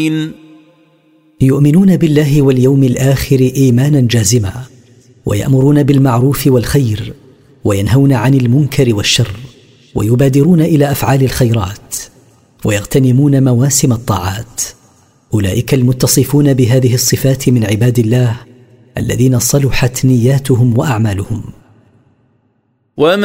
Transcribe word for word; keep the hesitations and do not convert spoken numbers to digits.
يؤمنون بالله واليوم الآخر إيمانا جازما، ويأمرون بالمعروف والخير، وينهون عن المنكر والشر، ويبادرون إلى أفعال الخيرات، ويغتنمون مواسم الطاعات. أولئك المتصفون بهذه الصفات من عباد الله الذين صلحت نياتهم وأعمالهم.